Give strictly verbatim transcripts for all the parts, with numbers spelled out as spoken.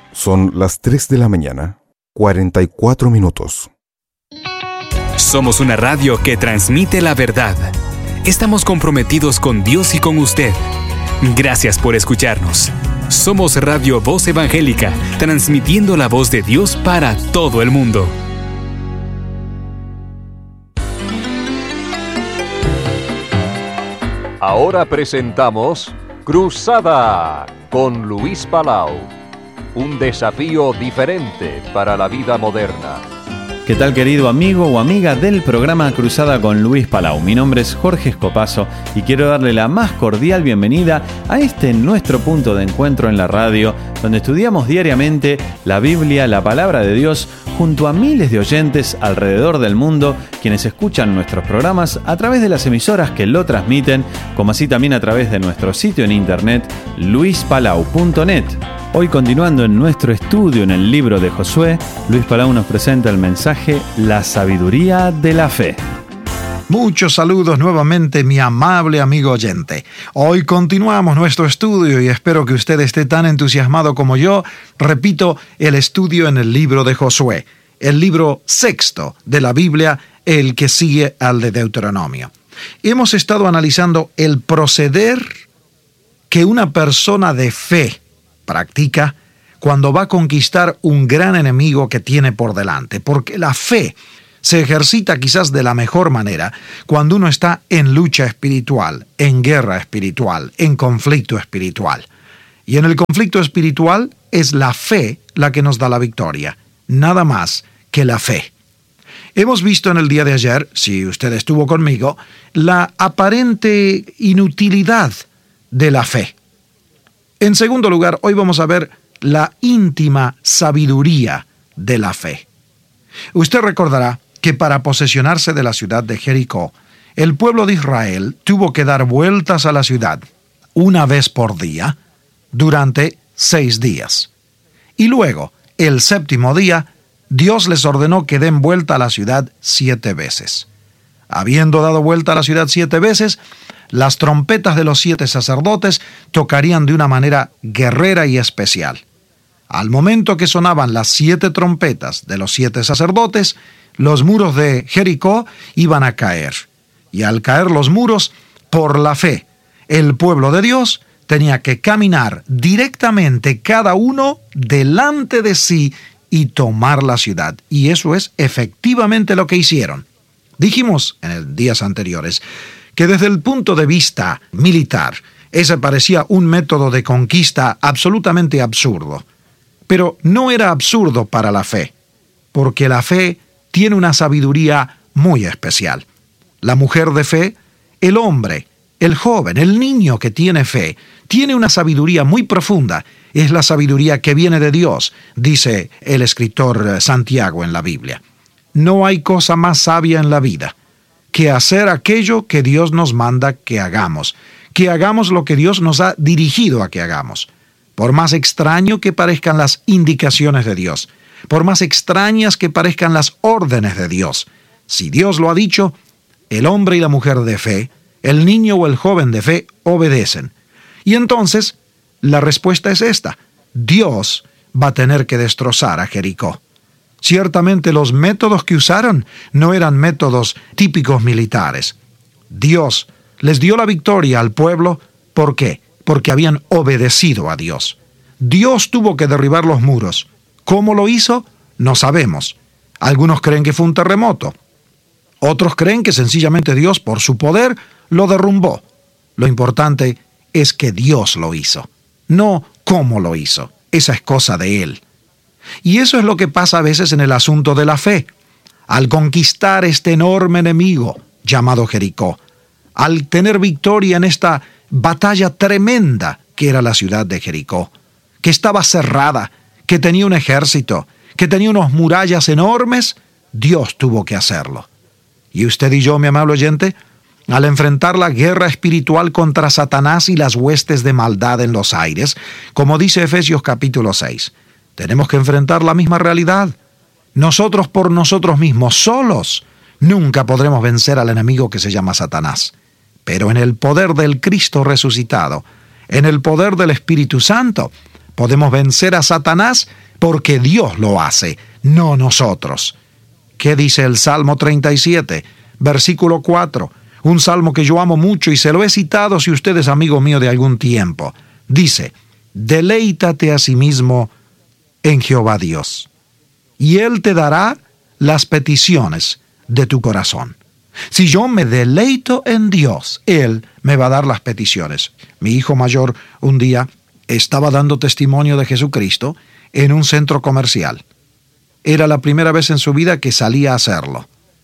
Son las tres de la mañana, cuarenta y cuatro minutos. Somos una radio que transmite la verdad. Estamos comprometidos con Dios y con usted. Gracias por escucharnos. Somos Radio Voz Evangélica, transmitiendo la voz de Dios para todo el mundo. Ahora presentamos Cruzada con Luis Palau. Un desafío diferente para la vida moderna. ¿Qué tal, querido amigo o amiga del programa Cruzada con Luis Palau? Mi nombre es Jorge Escopazo y quiero darle la más cordial bienvenida a este nuestro punto de encuentro en la radio, donde estudiamos diariamente la Biblia, la Palabra de Dios, junto a miles de oyentes alrededor del mundo, quienes escuchan nuestros programas a través de las emisoras que lo transmiten, como así también a través de nuestro sitio en internet, luis palau punto net. Hoy, continuando en nuestro estudio en el libro de Josué, Luis Palau nos presenta el mensaje La sabiduría de la fe. Muchos saludos nuevamente, mi amable amigo oyente. Hoy continuamos nuestro estudio y espero que usted esté tan entusiasmado como yo. Repito, el estudio en el libro de Josué, el libro sexto de la Biblia, el que sigue al de Deuteronomio. Hemos estado analizando el proceder que una persona de fe practica cuando va a conquistar un gran enemigo que tiene por delante, porque la fe se ejercita quizás de la mejor manera cuando uno está en lucha espiritual, en guerra espiritual, en conflicto espiritual. Y en el conflicto espiritual es la fe la que nos da la victoria, nada más que la fe. Hemos visto en el día de ayer, si usted estuvo conmigo, la aparente inutilidad de la fe. En segundo lugar, hoy vamos a ver la íntima sabiduría de la fe. Usted recordará que para posesionarse de la ciudad de Jericó, el pueblo de Israel tuvo que dar vueltas a la ciudad una vez por día durante seis días. Y luego, el séptimo día, Dios les ordenó que den vuelta a la ciudad siete veces. Habiendo dado vuelta a la ciudad siete veces, las trompetas de los siete sacerdotes tocarían de una manera guerrera y especial. Al momento que sonaban las siete trompetas de los siete sacerdotes, los muros de Jericó iban a caer. Y al caer los muros, por la fe, el pueblo de Dios tenía que caminar directamente cada uno delante de sí y tomar la ciudad. Y eso es efectivamente lo que hicieron. Dijimos en días anteriores que desde el punto de vista militar, ese parecía un método de conquista absolutamente absurdo. Pero no era absurdo para la fe, porque la fe tiene una sabiduría muy especial. La mujer de fe, el hombre, el joven, el niño que tiene fe, tiene una sabiduría muy profunda. Es la sabiduría que viene de Dios, dice el escritor Santiago en la Biblia. No hay cosa más sabia en la vida que hacer aquello que Dios nos manda que hagamos, que hagamos lo que Dios nos ha dirigido a que hagamos. Por más extraño que parezcan las indicaciones de Dios, por más extrañas que parezcan las órdenes de Dios, si Dios lo ha dicho, el hombre y la mujer de fe, el niño o el joven de fe, obedecen. Y entonces, la respuesta es esta: Dios va a tener que destrozar a Jericó. Ciertamente los métodos que usaron no eran métodos típicos militares. Dios les dio la victoria al pueblo. ¿Por qué? Porque habían obedecido a Dios. Dios tuvo que derribar los muros. ¿Cómo lo hizo? No sabemos. Algunos creen que fue un terremoto. Otros creen que sencillamente Dios, por su poder, lo derrumbó. Lo importante es que Dios lo hizo, no cómo lo hizo. Esa es cosa de Él. Y eso es lo que pasa a veces en el asunto de la fe. Al conquistar este enorme enemigo llamado Jericó, al tener victoria en esta batalla tremenda que era la ciudad de Jericó, que estaba cerrada, que tenía un ejército, que tenía unas murallas enormes, Dios tuvo que hacerlo. Y usted y yo, mi amable oyente, al enfrentar la guerra espiritual contra Satanás y las huestes de maldad en los aires, como dice Efesios capítulo seis, tenemos que enfrentar la misma realidad. Nosotros por nosotros mismos, solos, nunca podremos vencer al enemigo que se llama Satanás. Pero en el poder del Cristo resucitado, en el poder del Espíritu Santo, Podemos vencer a Satanás porque Dios lo hace, no nosotros. ¿Qué dice el Salmo treinta y siete, versículo cuatro? Un salmo que yo amo mucho y se lo he citado si usted es amigo mío de algún tiempo. Dice, deleítate a sí mismo en Jehová Dios, y Él te dará las peticiones de tu corazón. Si yo me deleito en Dios, Él me va a dar las peticiones. Mi hijo mayor un día estaba dando testimonio de Jesucristo en un centro comercial. Era la primera vez en su vida que salía a hacerlo.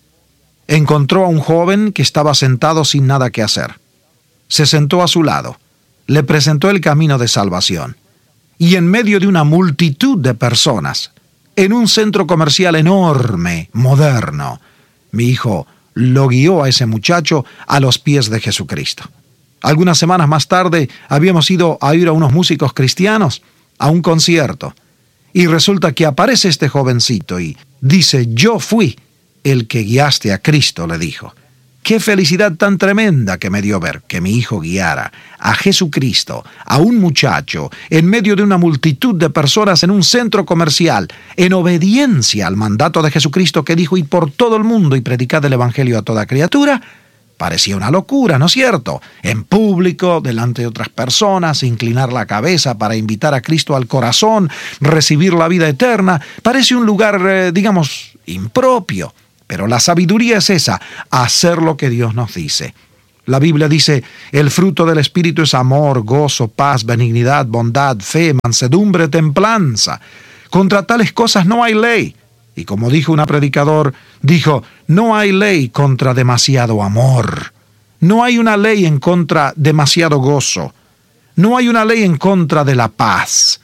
Encontró a un joven que estaba sentado sin nada que hacer. Se sentó a su lado, le presentó el camino de salvación. Y en medio de una multitud de personas, en un centro comercial enorme, moderno, mi hijo lo guió a ese muchacho a los pies de Jesucristo. Algunas semanas más tarde habíamos ido a ir a unos músicos cristianos a un concierto. Y resulta que aparece este jovencito y dice, yo fui el que guiaste a Cristo, le dijo. Qué felicidad tan tremenda que me dio ver que mi hijo guiara a Jesucristo, a un muchacho, en medio de una multitud de personas en un centro comercial, en obediencia al mandato de Jesucristo que dijo, ir por todo el mundo y predicad el Evangelio a toda criatura. Parecía una locura, ¿no es cierto? En público, delante de otras personas, inclinar la cabeza para invitar a Cristo al corazón, recibir la vida eterna. Parece un lugar, eh, digamos, impropio. Pero la sabiduría es esa, hacer lo que Dios nos dice. La Biblia dice, el fruto del Espíritu es amor, gozo, paz, benignidad, bondad, fe, mansedumbre, templanza. Contra tales cosas no hay ley. Y como dijo un predicador, dijo, no hay ley contra demasiado amor. No hay una ley en contra demasiado gozo. No hay una ley en contra de la paz.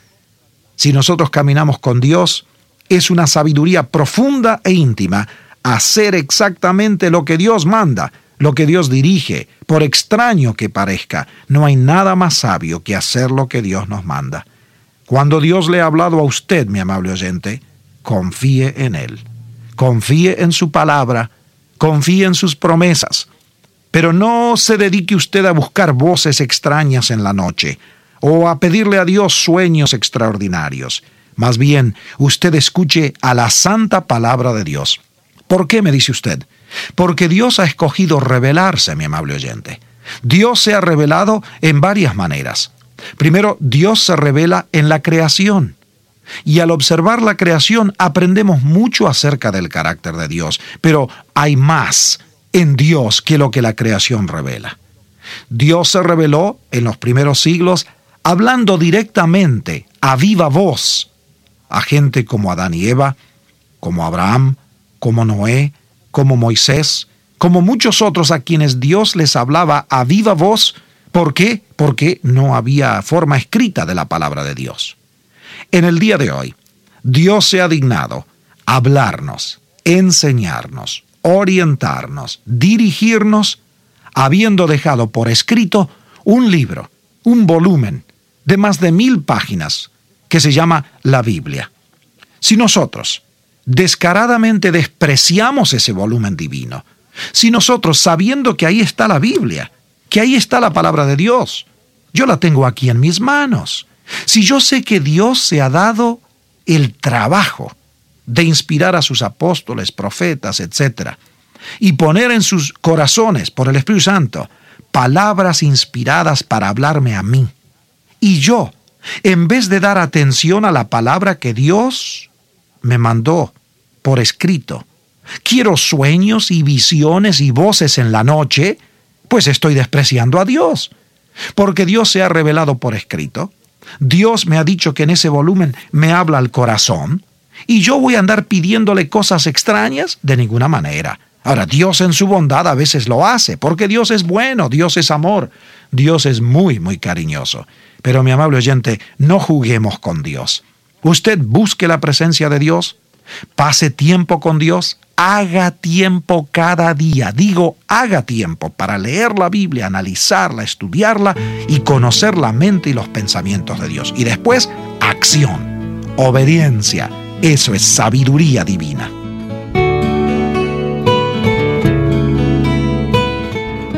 Si nosotros caminamos con Dios, es una sabiduría profunda e íntima hacer exactamente lo que Dios manda, lo que Dios dirige, por extraño que parezca. No hay nada más sabio que hacer lo que Dios nos manda. Cuando Dios le ha hablado a usted, mi amable oyente, confíe en Él. Confíe en su palabra, confíe en sus promesas. Pero no se dedique usted a buscar voces extrañas en la noche o a pedirle a Dios sueños extraordinarios. Más bien, usted escuche a la santa palabra de Dios. ¿Por qué, me dice usted? Porque Dios ha escogido revelarse, mi amable oyente. Dios se ha revelado en varias maneras. Primero, Dios se revela en la creación. Y al observar la creación aprendemos mucho acerca del carácter de Dios. Pero hay más en Dios que lo que la creación revela. Dios se reveló en los primeros siglos hablando directamente, a viva voz, a gente como Adán y Eva, como Abraham, como Noé, como Moisés, como muchos otros a quienes Dios les hablaba a viva voz. ¿Por qué? Porque no había forma escrita de la palabra de Dios. En el día de hoy, Dios se ha dignado hablarnos, enseñarnos, orientarnos, dirigirnos, habiendo dejado por escrito un libro, un volumen de más de mil páginas que se llama la Biblia. Si nosotros descaradamente despreciamos ese volumen divino, si nosotros, sabiendo que ahí está la Biblia, que ahí está la palabra de Dios, yo la tengo aquí en mis manos, si yo sé que Dios se ha dado el trabajo de inspirar a sus apóstoles, profetas, etcétera, y poner en sus corazones, por el Espíritu Santo, palabras inspiradas para hablarme a mí, y yo, en vez de dar atención a la palabra que Dios me mandó por escrito, quiero sueños y visiones y voces en la noche, pues estoy despreciando a Dios, porque Dios se ha revelado por escrito. Dios me ha dicho que en ese volumen me habla al corazón, y yo voy a andar pidiéndole cosas extrañas de ninguna manera. Ahora, Dios en su bondad a veces lo hace, porque Dios es bueno, Dios es amor, Dios es muy, muy cariñoso. Pero mi amable oyente, no juguemos con Dios. Usted busque la presencia de Dios, pase tiempo con Dios, haga tiempo cada día. Digo, haga tiempo para leer la Biblia, analizarla, estudiarla y conocer la mente y los pensamientos de Dios. Y después, acción, obediencia. Eso es sabiduría divina.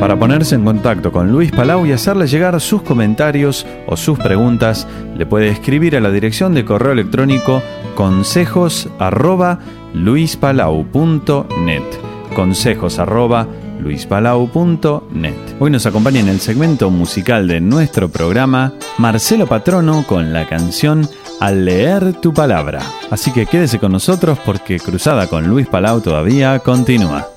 Para ponerse en contacto con Luis Palau y hacerle llegar sus comentarios o sus preguntas, le puede escribir a la dirección de correo electrónico consejos arroba luispalau punto net. Consejos arroba luispalau punto net. Hoy nos acompaña en el segmento musical de nuestro programa Marcelo Patrono con la canción Al leer tu palabra. Así que quédese con nosotros porque Cruzada con Luis Palau todavía continúa.